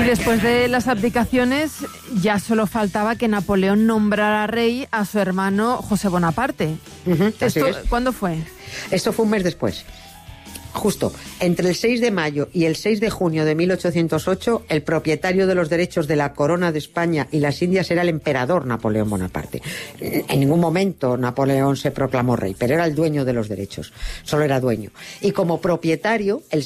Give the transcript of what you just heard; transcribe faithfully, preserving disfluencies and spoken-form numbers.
Y después de las abdicaciones ya solo faltaba que Napoleón nombrara rey a su hermano José Bonaparte. Uh-huh, ¿Esto cuándo fue? Esto fue un mes después. Justo, entre el seis de mayo y el seis de junio de mil ochocientos ocho, el propietario de los derechos de la corona de España y las Indias era el emperador Napoleón Bonaparte. En ningún momento Napoleón se proclamó rey, pero era el dueño de los derechos, solo era dueño. Y como propietario, el